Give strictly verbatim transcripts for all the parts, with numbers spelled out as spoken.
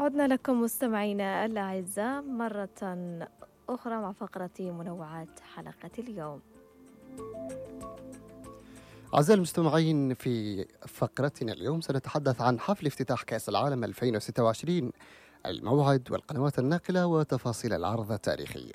عدنا لكم مستمعينا الأعزاء مرة أخرى مع فقرة منوعات حلقة اليوم. أعزائي المستمعين، في فقرتنا اليوم سنتحدث عن حفل افتتاح كأس العالم ألفين وستة وعشرين، الموعد والقنوات الناقلة وتفاصيل العرض التاريخي.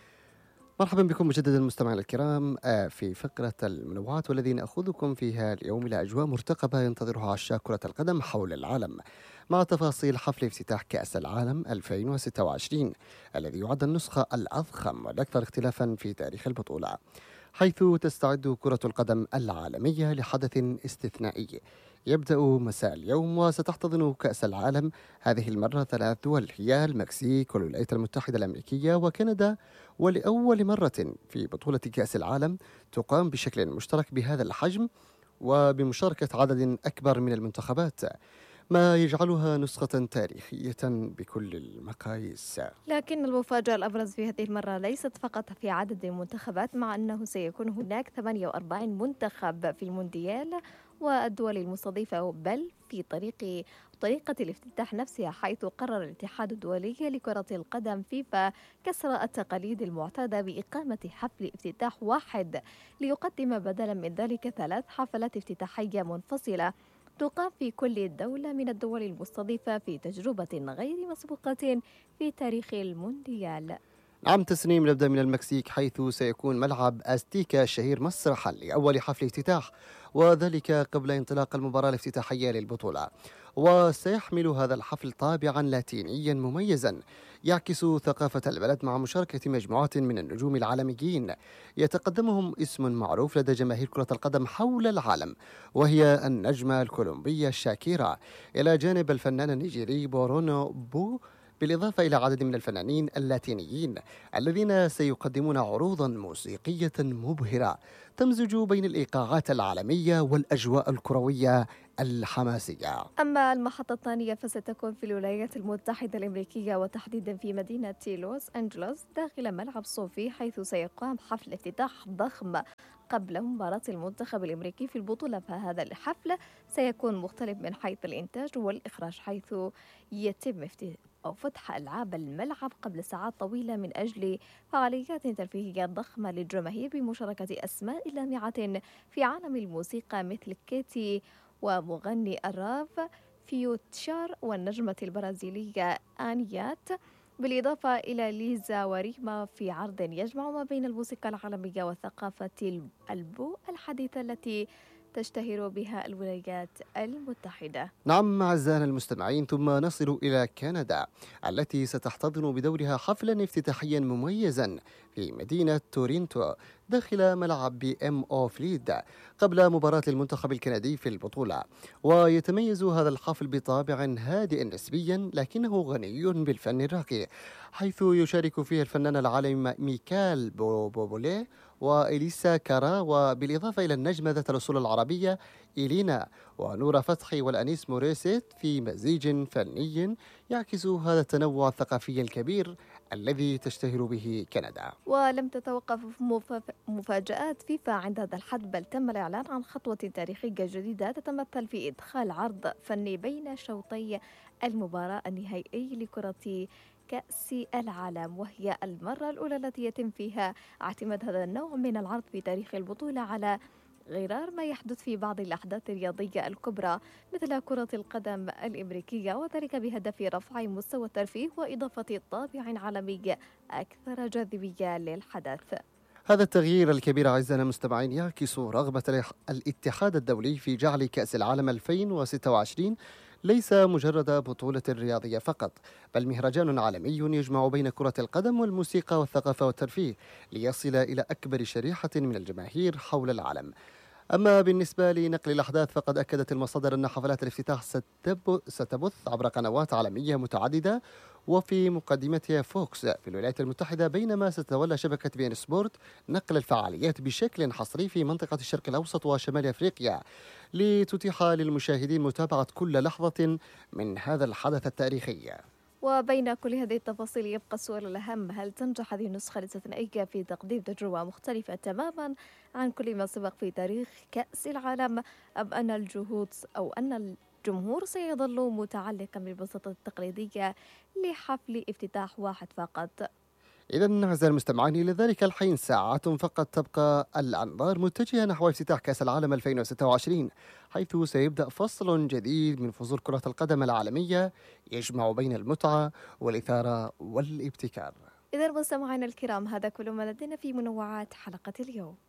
مرحبا بكم مجددا مستمعينا الكرام في فقرة المنوعات، والذي نأخذكم فيها اليوم إلى أجواء مرتقبة ينتظرها عشاق كرة القدم حول العالم، مع تفاصيل حفل افتتاح كأس العالم ألفين وستة وعشرين الذي يعد النسخة الأضخم والأكثر اختلافا في تاريخ البطولة، حيث تستعد كرة القدم العالمية لحدث استثنائي يبدأ مساء اليوم. وستحتضن كأس العالم هذه المرة ثلاث دول، هي المكسيك والولايات المتحدة الأمريكية وكندا، ولأول مرة في بطولة كأس العالم تقام بشكل مشترك بهذا الحجم وبمشاركة عدد أكبر من المنتخبات، ما يجعلها نسخة تاريخية بكل المقاييس. لكن المفاجأة الأبرز في هذه المرة ليست فقط في عدد المنتخبات، مع أنه سيكون هناك ثمانية وأربعين منتخب في المونديال والدول المستضيفة، بل في طريق طريقة الافتتاح نفسها، حيث قرر الاتحاد الدولي لكرة القدم فيفا كسر التقاليد المعتادة بإقامة حفل افتتاح واحد، ليقدم بدلا من ذلك ثلاث حفلات افتتاحية منفصلة تقام في كل دولة من الدول المستضيفة في تجربة غير مسبوقة في تاريخ المونديال. نعم تسنيم، نبدأ من المكسيك، حيث سيكون ملعب أزتيكا الشهير مسرحا لأول حفل افتتاح، وذلك قبل انطلاق المباراة الافتتاحية للبطولة. وسيحمل هذا الحفل طابعا لاتينيا مميزا يعكس ثقافة البلد، مع مشاركة مجموعة من النجوم العالميين يتقدمهم اسم معروف لدى جماهير كرة القدم حول العالم، وهي النجمة الكولومبية شاكيرا، إلى جانب الفنان النيجيري بورونو بو، بالإضافة إلى عدد من الفنانين اللاتينيين الذين سيقدمون عروضا موسيقية مبهرة تمزج بين الإيقاعات العالمية والأجواء الكروية الحماسية. أما المحطة الثانية فستكون في الولايات المتحدة الأمريكية، وتحديدا في مدينة لوس أنجلوس داخل ملعب صوفي، حيث سيقام حفل افتتاح ضخم قبل مباراة المنتخب الأمريكي في البطولة. فهذا الحفل سيكون مختلف من حيث الإنتاج والإخراج، حيث يتم افتتاح أو فتح ألعاب الملعب قبل ساعات طويلة من أجل فعاليات ترفيهية ضخمة للجماهير، بمشاركة أسماء لامعة في عالم الموسيقى مثل كيتي ومغني الراف فيوتشار والنجمة البرازيلية آنيات، بالإضافة إلى ليزا وريما، في عرض يجمع ما بين الموسيقى العالمية وثقافة البو الحديثة التي تشتهر بها الولايات المتحدة. نعم أعزائنا المستمعين، ثم نصل إلى كندا التي ستحتضن بدورها حفلا افتتاحيا مميزا في مدينة تورينتو داخل ملعب بي ام او فليد قبل مباراة المنتخب الكندي في البطولة. ويتميز هذا الحفل بطابع هادئ نسبيا لكنه غني بالفن الراقي، حيث يشارك فيه الفنان العالمي ميكال بوبولي وإليسا كارا، وبالإضافة إلى النجمة ذات الأصول العربية إلينا ونور فتحي والأنيس موريسيت، في مزيج فني يعكس هذا التنوع الثقافي الكبير الذي تشتهر به كندا. ولم تتوقف مفاجآت فيفا عند هذا الحد، بل تم الإعلان عن خطوة تاريخية جديدة تتمثل في إدخال عرض فني بين شوطي المباراة النهائي لكرة كأس العالم، وهي المرة الأولى التي يتم فيها اعتماد هذا النوع من العرض في تاريخ البطولة، على غرار ما يحدث في بعض الأحداث الرياضية الكبرى مثل كرة القدم الأمريكية، وذلك بهدف رفع مستوى الترفيه وإضافة طابع عالمي أكثر جاذبية للحدث. هذا التغيير الكبير أعزائنا المستمعين يعكس رغبة الاتحاد الدولي في جعل كأس العالم ألفين وستة وعشرين ليس مجرد بطولة رياضية فقط، بل مهرجان عالمي يجمع بين كرة القدم والموسيقى والثقافة والترفيه ليصل إلى أكبر شريحة من الجماهير حول العالم. أما بالنسبة لنقل الأحداث، فقد أكدت المصادر أن حفلات الافتتاح ستبث عبر قنوات عالمية متعددة، وفي مقدمتها فوكس في الولايات المتحدة، بينما ستتولى شبكة بي إن سبورت نقل الفعاليات بشكل حصري في منطقة الشرق الأوسط وشمال أفريقيا، لتتيح للمشاهدين متابعة كل لحظة من هذا الحدث التاريخي. وبين كل هذه التفاصيل يبقى السؤال الأهم: هل تنجح هذه النسخة الاستثنائية في تقديم تجربة مختلفة تماما عن كل ما سبق في تاريخ كأس العالم، أم أن الجهود أو أن الجمهور سيظل متعلقا بالبساطة التقليدية لحفل افتتاح واحد فقط. إذا أعزائي المستمعين، إلى ذلك الحين ساعات فقط تبقى الأنظار متجهة نحو افتتاح كأس العالم ألفين وستة وعشرين، حيث سيبدأ فصل جديد من فصول كرة القدم العالمية يجمع بين المتعة والإثارة والابتكار. إذا مستمعينا الكرام، هذا كل ما لدينا في منوعات حلقة اليوم.